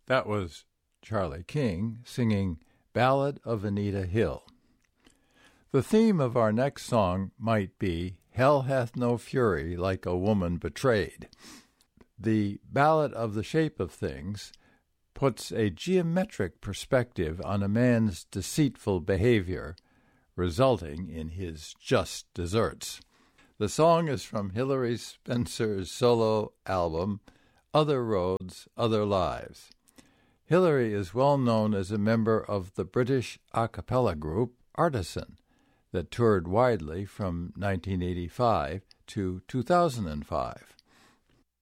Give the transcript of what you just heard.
That was Charlie King singing Ballad of Anita Hill. The theme of our next song might be Hell Hath No Fury Like a Woman Betrayed. The Ballad of the Shape of Things puts a geometric perspective on a man's deceitful behavior, resulting in his just deserts. The song is from Hilary Spencer's solo album, Other Roads, Other Lives. Hilary is well known as a member of the British a cappella group Artisan that toured widely from 1985 to 2005.